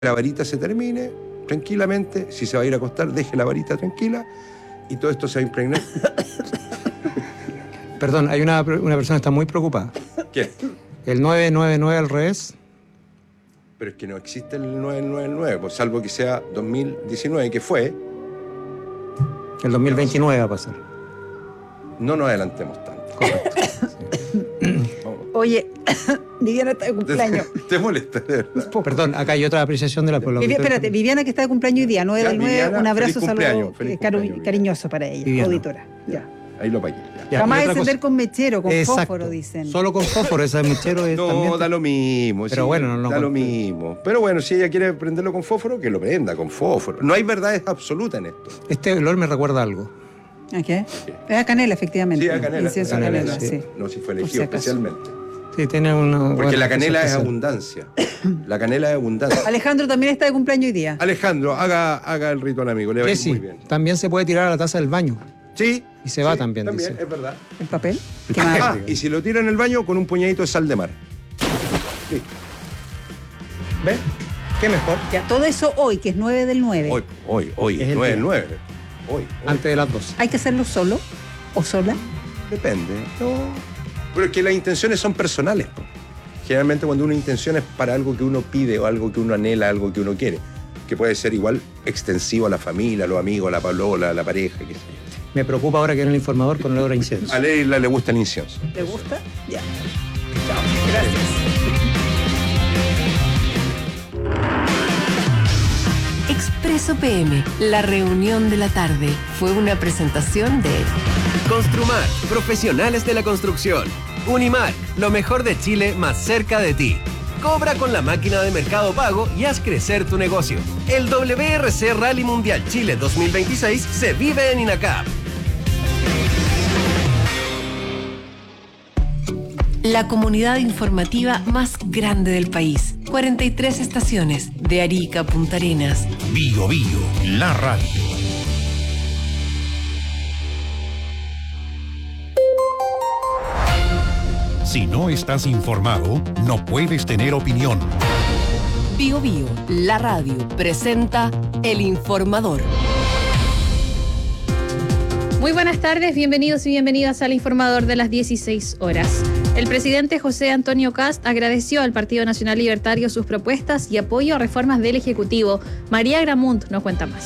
la varita se termine tranquilamente. Si se va a ir a acostar, deje la varita tranquila y todo esto se va a impregnar. Perdón, hay una persona que está muy preocupada. ¿Qué? El 999 al revés. Pero es que no existe el 999, pues, salvo que sea 2019, que fue. El 2029 va a pasar. No nos adelantemos tanto. Correcto. Oye, Viviana está de cumpleaños. ¿Te molesta, de verdad? Perdón, acá hay otra apreciación de la población. Espérate, Viviana que está de cumpleaños hoy día, 9 del 9, Viviana, un abrazo, feliz cumpleaños, saludo feliz cariñoso para ella, Viviana. auditora. Ya. Ahí lo pagué. Ya, Jamás y otra encender cosa. con mechero, con Exacto. fósforo, dicen. Solo con fósforo, ese mechero es No, también. da lo mismo. Pero sí, bueno, no da lo con- mismo. Pero bueno, si ella quiere prenderlo con fósforo, que lo prenda con fósforo. No hay verdades absolutas en esto. Este olor me recuerda algo. ¿A qué? Es a canela, efectivamente. Sí, a canela. Incienso Canela, canela, sí. sí. No, si fue Por elegido si acaso. especialmente. Sí, tiene una. Porque buena la canela es especial. abundancia. La canela es abundancia. Alejandro también está de cumpleaños hoy día. Alejandro, haga el ritual, amigo. Le va a ir Jessy, muy bien. también se puede tirar a la taza del baño. Sí. Y se va sí, también, dice. es verdad. ¿El papel? ¿Qué más? Ah, y si lo tira en el baño, con un puñadito de sal de mar. Listo. ¿Ves? ¿Qué mejor? Ya, todo eso hoy, que es 9 del 9. Hoy, Es el 9 día. 9. Hoy. Antes de las 12. ¿Hay que hacerlo solo o sola? Depende. No. Pero es que las intenciones son personales, po. Generalmente cuando una intención es para algo que uno pide o algo que uno anhela, algo que uno quiere, que puede ser igual extensivo a la familia, a los amigos, a la polola, a la pareja, qué sé yo. Me preocupa ahora que en el informador con olor a incienso. A Leila le gusta el incienso. ¿Te gusta? Ya. Chao. Gracias. Expreso PM, la reunión de la tarde, fue una presentación de Construmar, profesionales de la construcción. Unimark, lo mejor de Chile más cerca de ti. Cobra con la máquina de Mercado Pago y haz crecer tu negocio. El WRC Rally Mundial Chile 2026 se vive en INACAP. la comunidad informativa más grande del país. 43 estaciones, de Arica a Punta Arenas. Bio Bio, la radio. Si no estás informado, no puedes tener opinión. Bio Bio, la radio, presenta El Informador. Muy buenas tardes, bienvenidos y bienvenidas al Informador de las 16 horas. El presidente José Antonio Kast agradeció al Partido Nacional Libertario sus propuestas y apoyo a reformas del Ejecutivo. María Gramunt nos cuenta más.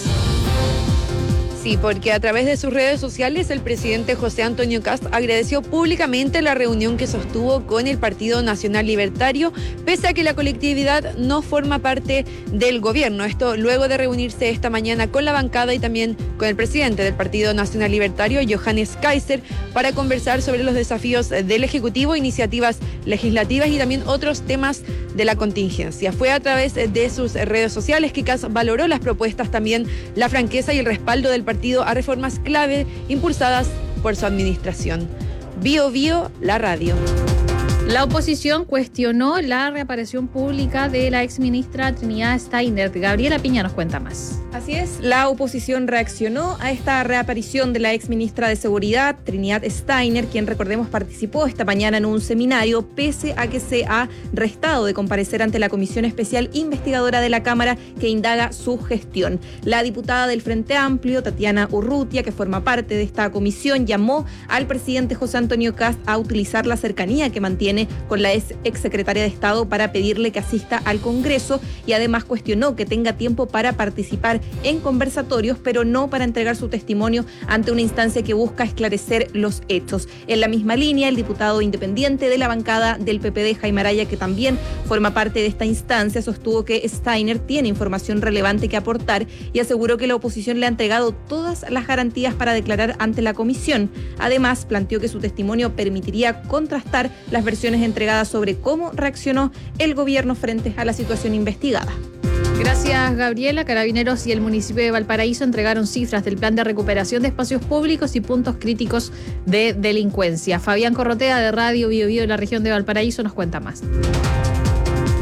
Sí, porque a través de sus redes sociales el presidente José Antonio Kast agradeció públicamente la reunión que sostuvo con el Partido Nacional Libertario, pese a que la colectividad no forma parte del gobierno. Esto luego de reunirse esta mañana con la bancada y también con el presidente del Partido Nacional Libertario, Johannes Kaiser, para conversar sobre los desafíos del Ejecutivo, iniciativas legislativas y también otros temas de la contingencia. Fue a través de sus redes sociales que Kast valoró las propuestas, también la franqueza y el respaldo del partido a reformas clave impulsadas por su administración. Bio Bio, la radio. La oposición cuestionó la reaparición pública de la exministra Trinidad Steiner. Gabriela Piña nos cuenta más. Así es, la oposición reaccionó a esta reaparición de la exministra de Seguridad, Trinidad Steiner, quien, recordemos, participó esta mañana en un seminario, pese a que se ha restado de comparecer ante la Comisión Especial Investigadora de la Cámara que indaga su gestión. La diputada del Frente Amplio, Tatiana Urrutia, que forma parte de esta comisión, llamó al presidente José Antonio Kast a utilizar la cercanía que mantiene con la exsecretaria de Estado para pedirle que asista al Congreso, y además cuestionó que tenga tiempo para participar en conversatorios, pero no para entregar su testimonio ante una instancia que busca esclarecer los hechos. En la misma línea, el diputado independiente de la bancada del PPD, Jaime Araya, que también forma parte de esta instancia, sostuvo que Steiner tiene información relevante que aportar y aseguró que la oposición le ha entregado todas las garantías para declarar ante la comisión. Además, planteó que su testimonio permitiría contrastar las versiones entregadas sobre cómo reaccionó el gobierno frente a la situación investigada. Gracias, Gabriela. Carabineros y el municipio de Valparaíso entregaron cifras del plan de recuperación de espacios públicos y puntos críticos de delincuencia. Fabián Corrotea, de Radio Bio Bio de la región de Valparaíso, nos cuenta más.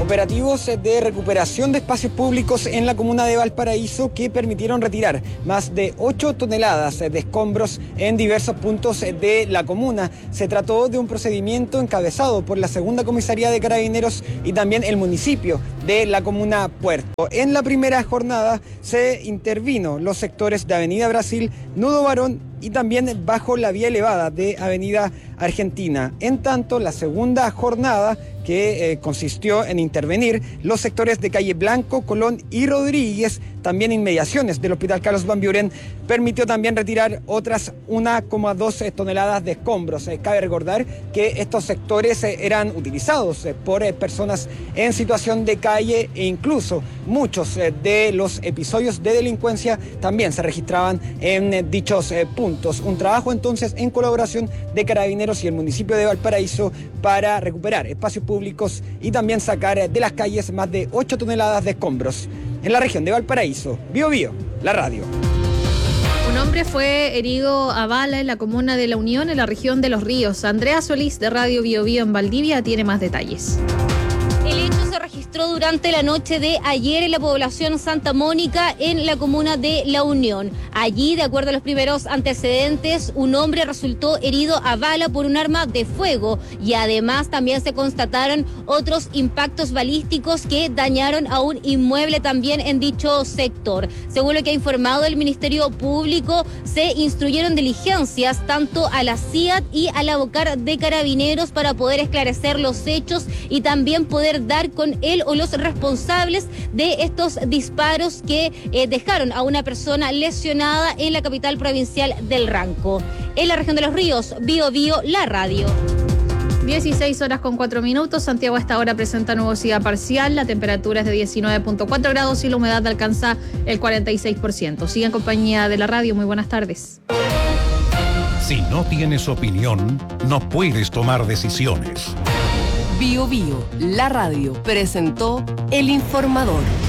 Operativos de recuperación de espacios públicos en la comuna de Valparaíso que permitieron retirar más de 8 toneladas de escombros en diversos puntos de la comuna. Se trató de un procedimiento encabezado por la Segunda Comisaría de Carabineros y también el municipio de la comuna Puerto. En la primera jornada se intervino los sectores de Avenida Brasil, Nudo Barón y también bajo la vía elevada de Avenida Argentina. En tanto, la segunda jornada, que consistió en intervenir los sectores de Calle Blanco, Colón y Rodríguez, también inmediaciones del Hospital Carlos Van Buren, permitió también retirar otras 1,2 toneladas de escombros. Cabe recordar que estos sectores eran utilizados por personas en situación de calle e incluso muchos de los episodios de delincuencia también se registraban en dichos puntos. Un trabajo entonces en colaboración de Carabineros y el municipio de Valparaíso para recuperar espacios públicos y también sacar de las calles más de 8 toneladas de escombros. En la región de Valparaíso, Bío Bío, la radio. Un hombre fue herido a bala en la comuna de La Unión, en la región de Los Ríos. Andrea Solís, de Radio Bío Bío en Valdivia, tiene más detalles. El hecho se registró durante la noche de ayer en la población Santa Mónica, en la comuna de La Unión. Allí, de acuerdo a los primeros antecedentes, un hombre resultó herido a bala por un arma de fuego y además también se constataron otros impactos balísticos que dañaron a un inmueble también en dicho sector. Según lo que ha informado el Ministerio Público, se instruyeron diligencias tanto a la CIAT y a la Vocar de Carabineros para poder esclarecer los hechos y también poder dar con él o los responsables de estos disparos que dejaron a una persona lesionada en la capital provincial del Ranco. En la región de Los Ríos, Bío Bío, la radio. 16:04. Santiago a esta hora presenta nubosidad parcial, la temperatura es de 19.4 grados y la humedad alcanza el 46%. Sigue en compañía de la radio, muy buenas tardes. Si no tienes opinión, no puedes tomar decisiones. Bío Bío, la radio, presentó El Informador.